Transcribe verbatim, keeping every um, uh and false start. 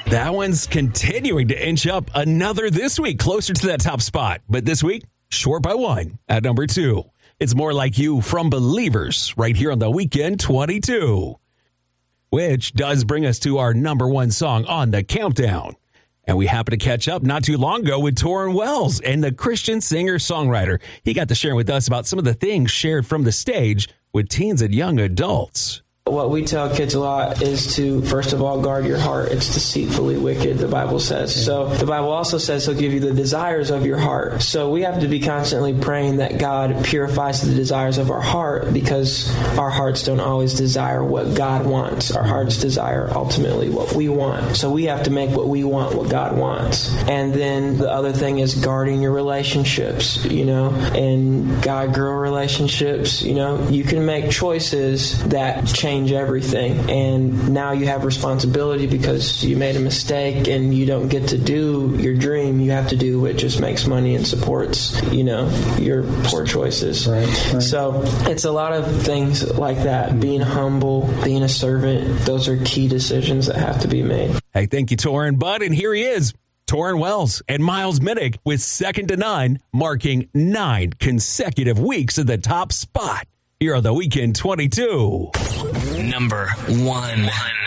That one's continuing to inch up another this week, closer to that top spot. But this week, short by one at number two. It's More Like You from Believers right here on the Weekend twenty-two. Which does bring us to our number one song on the countdown. And we happened to catch up not too long ago with Tauren Wells and the Christian singer-songwriter. He got to share with us about some of the things shared from the stage with teens and young adults. What we tell kids a lot is to, first of all, guard your heart. It's deceitfully wicked, the Bible says. So the Bible also says he'll give you the desires of your heart. So we have to be constantly praying that God purifies the desires of our heart, because our hearts don't always desire what God wants. Our hearts desire ultimately what we want. So we have to make what we want what God wants. And then the other thing is guarding your relationships, you know, and guy-girl relationships. You know, you can make choices that change everything, and now you have responsibility because you made a mistake and you don't get to do your dream. You have to do what just makes money and supports, you know, your poor choices. Right, right. So it's a lot of things like that. Being humble, being a servant, those are key decisions that have to be made. Hey, thank you, Tauren Bud, and here he is, Tauren Wells and Miles Minnick with Second to None, marking nine consecutive weeks at the top spot here on the Weekend twenty-two. Number one.